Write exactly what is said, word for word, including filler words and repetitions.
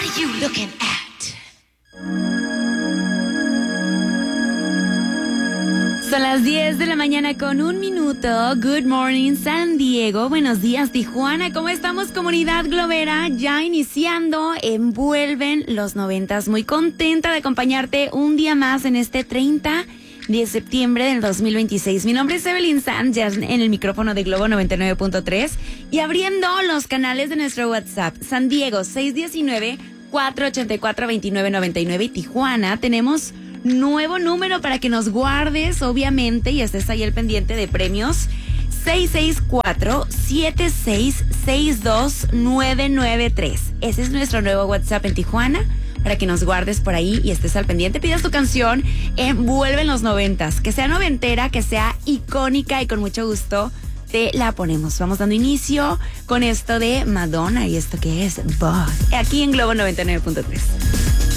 What are you looking at? Son las diez de la mañana con un minuto. Good morning, San Diego. Buenos días, Tijuana. ¿Cómo estamos, comunidad globera? Ya iniciando, envuelven los noventas. Muy contenta de acompañarte un día más en este treinta de septiembre del dos mil veintiséis. Mi nombre es Evelyn Sánchez, en el micrófono de Globo noventa y nueve punto tres y abriendo los canales de nuestro WhatsApp. San Diego seis uno nueve, cuatro ocho cuatro, dos nueve nueve nueve y Tijuana tenemos nuevo número para que nos guardes, obviamente, y estés ahí al pendiente de premios. seis seis cuatro, siete seis seis dos, nueve nueve tres. Ese es nuestro nuevo WhatsApp en Tijuana, para que nos guardes por ahí y estés al pendiente. Pidas tu canción, envuelve en los noventas. Que sea noventera, que sea icónica, y con mucho gusto te la ponemos. Vamos dando inicio con esto de Madonna y esto que es Buzz, aquí en Globo noventa y nueve punto tres.